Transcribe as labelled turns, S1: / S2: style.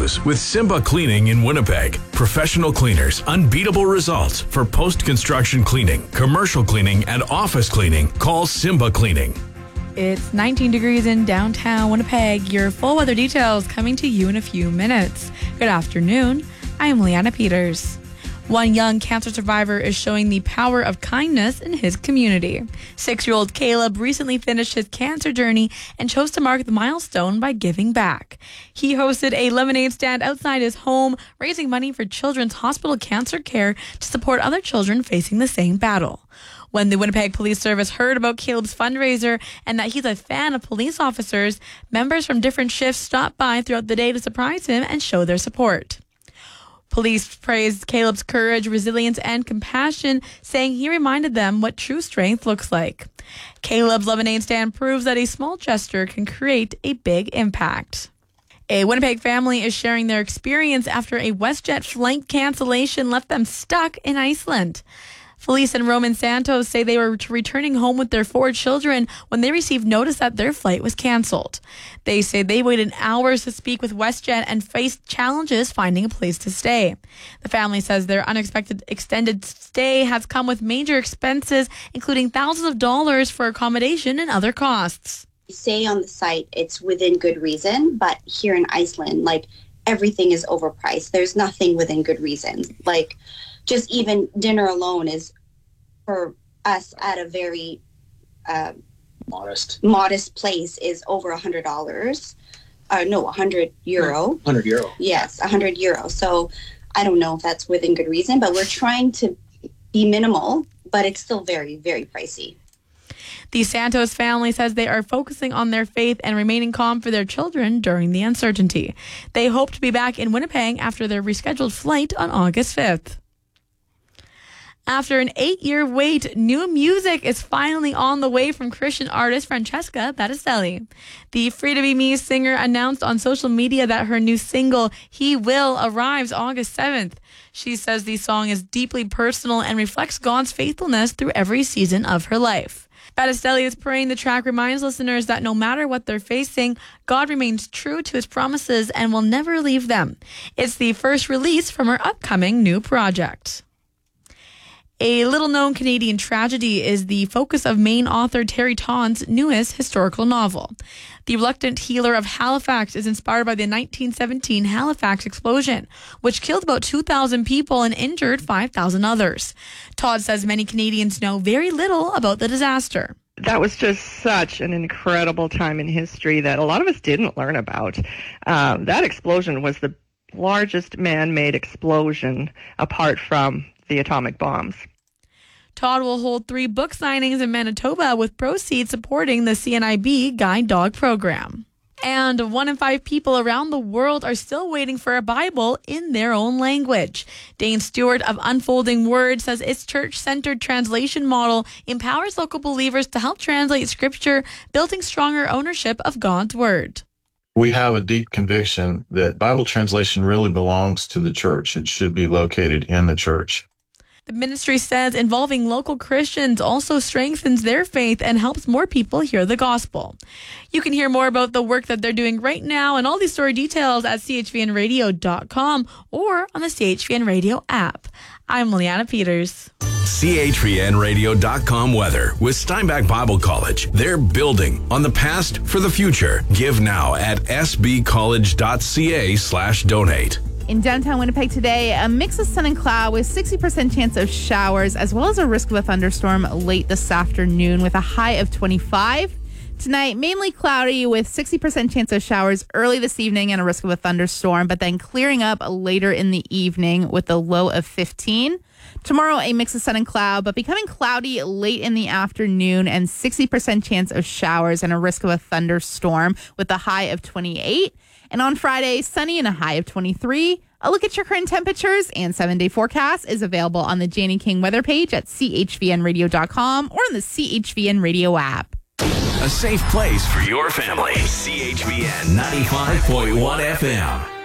S1: Santos with Simba Cleaning in Winnipeg. Professional cleaners, unbeatable results for post-construction cleaning, commercial cleaning, and office cleaning. Call Simba Cleaning.
S2: It's 19 degrees in downtown Winnipeg. Your full weather details coming to you in a few minutes. Good afternoon. I'm Leanna Peters. One young cancer survivor is showing the power of kindness in his community. 6-year-old Caleb recently finished his cancer journey and chose to mark the milestone by giving back. He hosted a lemonade stand outside his home, raising money for Children's Hospital Cancer Care to support other children facing the same battle. When the Winnipeg Police Service heard about Caleb's fundraiser and that he's a fan of police officers, members from different shifts stopped by throughout the day to surprise him and show their support. Police praised Caleb's courage, resilience, and compassion, saying he reminded them what true strength looks like. Caleb's lemonade stand proves that a small gesture can create a big impact. A Winnipeg family is sharing their experience after a WestJet flight cancellation left them stuck in Iceland. Felice and Roman Santos say they were returning home with their 4 children when they received notice that their flight was canceled. They say they waited hours to speak with WestJet and faced challenges finding a place to stay. The family says their unexpected extended stay has come with major expenses, including thousands of dollars for accommodation and other costs.
S3: Say on the site it's within good reason, but here in Iceland, everything is overpriced. There's nothing within good reason. Just even dinner alone is, for us at a very modest place, is over $100. No, €100.
S4: €100.
S3: Yes, €100. So I don't know if that's within good reason, but we're trying to be minimal, but it's still very, very pricey.
S2: The Santos family says they are focusing on their faith and remaining calm for their children during the uncertainty. They hope to be back in Winnipeg after their rescheduled flight on August 5th. After an 8-year wait, new music is finally on the way from Christian artist Francesca Battistelli. The Free to Be Me singer announced on social media that her new single, He Will, arrives August 7th. She says the song is deeply personal and reflects God's faithfulness through every season of her life. Battistelli is praying the track reminds listeners that no matter what they're facing, God remains true to his promises and will never leave them. It's the first release from her upcoming new project. A little-known Canadian tragedy is the focus of Maine author Terry Todd's newest historical novel. The Reluctant Healer of Halifax is inspired by the 1917 Halifax explosion, which killed about 2,000 people and injured 5,000 others. Todd says many Canadians know very little about the disaster.
S5: That was just such an incredible time in history that a lot of us didn't learn about. That explosion was the largest man-made explosion apart from the atomic bombs.
S2: Todd will hold 3 book signings in Manitoba with proceeds supporting the CNIB Guide Dog program. And 1 in 5 people around the world are still waiting for a Bible in their own language. Dane Stewart of Unfolding Word says its church-centered translation model empowers local believers to help translate Scripture, building stronger ownership of God's Word.
S6: We have a deep conviction that Bible translation really belongs to the church. It should be located in the church.
S2: The ministry says involving local Christians also strengthens their faith and helps more people hear the gospel. You can hear more about the work that they're doing right now and all these story details at chvnradio.com or on the CHVN Radio app. I'm Leanna Peters.
S1: CHVNradio.com weather with Steinbach Bible College. They're building on the past for the future. Give now at sbcollege.ca/donate.
S7: In downtown Winnipeg today, a mix of sun and cloud with 60% chance of showers, as well as a risk of a thunderstorm late this afternoon with a high of 25. Tonight, mainly cloudy with 60% chance of showers early this evening and a risk of a thunderstorm, but then clearing up later in the evening with a low of 15. Tomorrow, a mix of sun and cloud, but becoming cloudy late in the afternoon and 60% chance of showers and a risk of a thunderstorm with a high of 28. And on Friday, sunny and a high of 23. A look at your current temperatures and 7-day forecast is available on the Janie King weather page at chvnradio.com or on the CHVN Radio app.
S1: A safe place for your family. CHVN 95.1 FM.